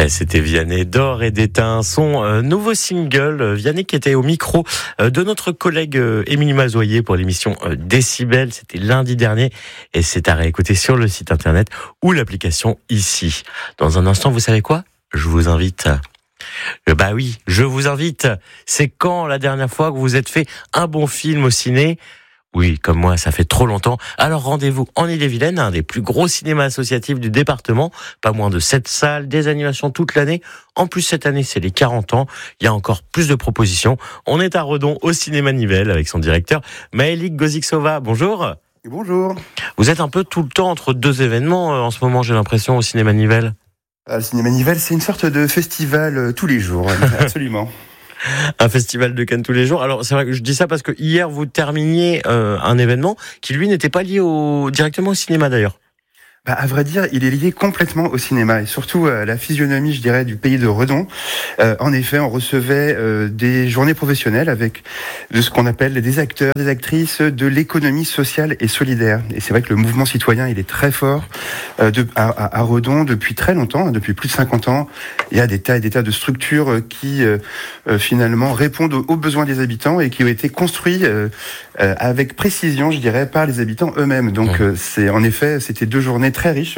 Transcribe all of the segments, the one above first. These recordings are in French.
C'était Vianney d'Or et d'éteint, son nouveau single. Vianney qui était au micro de notre collègue Émilie Mazoyer pour l'émission Décibel. C'était lundi dernier et c'est à réécouter sur le site internet ou l'application ici. Dans un instant, vous savez quoi ? Je vous invite. Bah oui, je vous invite. C'est quand la dernière fois que vous êtes fait un bon film au ciné ? Oui, comme moi, ça fait trop longtemps. Alors rendez-vous en Ille-et-Vilaine, un des plus gros cinémas associatifs du département. Pas moins de 7 salles, des animations toute l'année. En plus, cette année, c'est les 40 ans. Il y a encore plus de propositions. On est à Redon, au cinéma Nivelles, avec son directeur, Maëlik Goziksova. Bonjour. Bonjour. Vous êtes un peu tout le temps entre deux événements en ce moment, j'ai l'impression, au cinéma Nivelles. Le cinéma Nivelles, c'est une sorte de festival tous les jours, absolument. Un festival de Cannes tous les jours. Alors c'est vrai que je dis ça parce que hier vous terminiez un événement qui lui n'était pas lié directement au cinéma d'ailleurs. À vrai dire, il est lié complètement au cinéma et surtout à la physionomie, je dirais, du pays de Redon. En effet, on recevait des journées professionnelles avec de ce qu'on appelle des acteurs, des actrices de l'économie sociale et solidaire. Et c'est vrai que le mouvement citoyen, il est très fort à Redon depuis très longtemps, depuis plus de 50 ans. Il y a des tas et des tas de structures qui finalement répondent aux besoins des habitants et qui ont été construits avec précision, je dirais, par les habitants eux-mêmes. Donc c'était 2 journées très riche.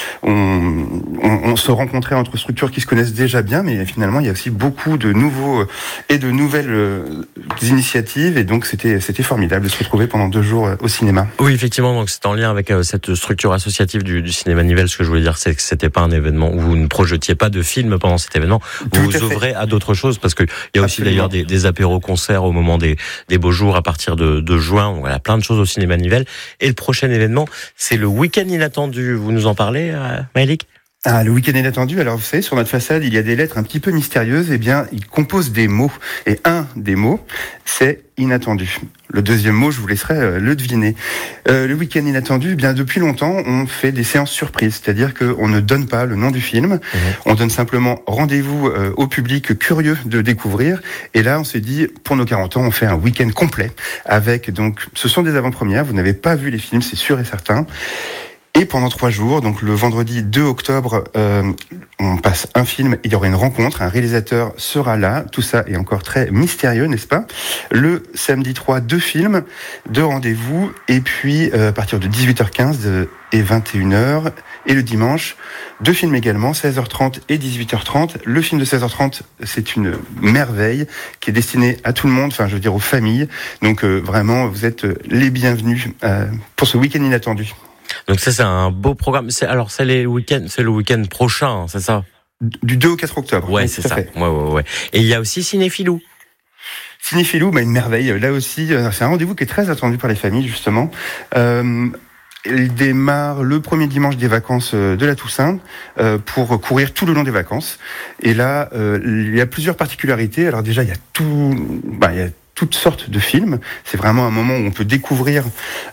On se rencontrait entre structures qui se connaissent déjà bien, mais finalement il y a aussi beaucoup de nouveaux et de nouvelles initiatives, et donc c'était formidable de se retrouver pendant 2 jours au cinéma. Oui, effectivement, donc c'est en lien avec cette structure associative du cinéma Nivelles. Ce que je voulais dire, c'est que c'était pas un événement où vous ne projetiez pas de film pendant cet événement. Vous vous ouvrez à d'autres choses, parce que il y a aussi d'ailleurs des apéros-concerts au moment des beaux jours à partir de juin. Voilà, plein de choses au cinéma Nivelles. Et le prochain événement, c'est le week-end inattendu. Vous nous en parlez, Maëlik ? Le week-end inattendu, alors vous savez, sur notre façade, il y a des lettres un petit peu mystérieuses. Eh bien, il compose des mots. Et un des mots, c'est inattendu. Le deuxième mot, je vous laisserai le deviner. Le week-end inattendu, eh bien, depuis longtemps, on fait des séances surprises. C'est-à-dire qu'on ne donne pas le nom du film. On donne simplement rendez-vous au public curieux de découvrir. Et là, on s'est dit, pour nos 40 ans, on fait un week-end complet. Ce sont des avant-premières. Vous n'avez pas vu les films, c'est sûr et certain. Et pendant 3 jours, donc le vendredi 2 octobre, on passe un film, il y aura une rencontre, un réalisateur sera là, tout ça est encore très mystérieux, n'est-ce pas ? Le samedi 3, 2 films, 2 rendez-vous, et puis à partir de 18h15 et 21h, et le dimanche, 2 films également, 16h30 et 18h30. Le film de 16h30, c'est une merveille qui est destinée à tout le monde, enfin je veux dire aux familles, donc vraiment vous êtes les bienvenus pour ce week-end inattendu. Donc ça, c'est un beau programme. C'est le week-end prochain, c'est ça ? Du 2 au 4 octobre. Ouais, c'est ça. Ouais. Et il y a aussi Cinéphilou. Cinéphilou, une merveille. Là aussi, c'est un rendez-vous qui est très attendu par les familles, justement. Il démarre le premier dimanche des vacances de la Toussaint pour courir tout le long des vacances. Et là, il y a plusieurs particularités. Alors déjà, il y a toutes sortes de films. C'est vraiment un moment où on peut découvrir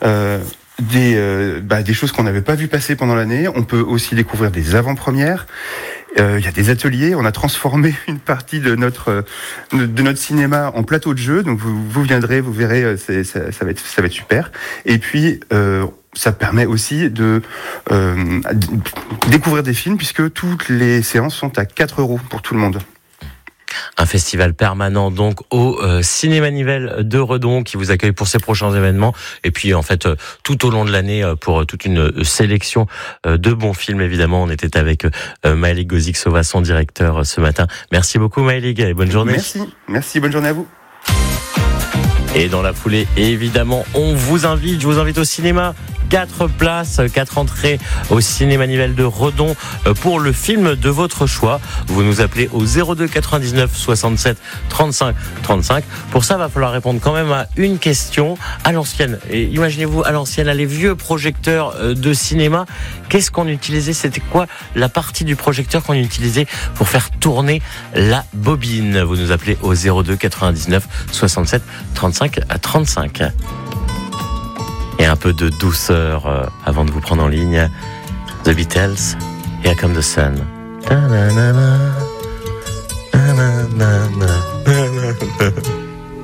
des choses qu'on n'avait pas vu passer pendant l'année. On peut aussi découvrir des avant-premières. Il y a des ateliers. On a transformé une partie de notre cinéma en plateau de jeu. Donc vous viendrez, vous verrez, ça va être super. Et puis ça permet aussi de découvrir des films, puisque toutes les séances sont à 4 € pour tout le monde. Un festival permanent donc au Cinéma Nivelles de Redon qui vous accueille pour ses prochains événements, et puis en fait tout au long de l'année pour toute une sélection de bons films. Évidemment, on était avec Maëlik Goziksova, son directeur, ce matin. Merci beaucoup Maëlik et bonne journée. Merci, bonne journée à vous. Et dans la foulée, évidemment, je vous invite au cinéma. 4 places, 4 entrées au Cinéma Nivelles de Redon pour le film de votre choix. Vous nous appelez au 02 99 67 35 35. Pour ça, va falloir répondre quand même à une question à l'ancienne. Et imaginez-vous, à l'ancienne, les vieux projecteurs de cinéma, qu'est-ce qu'on utilisait ? C'était quoi la partie du projecteur qu'on utilisait pour faire tourner la bobine ? Vous nous appelez au 02 99 67 35 35. Et un peu de douceur avant de vous prendre en ligne. The Beatles, Here Comes the Sun. Ta-na-na-na. Ta-na-na-na.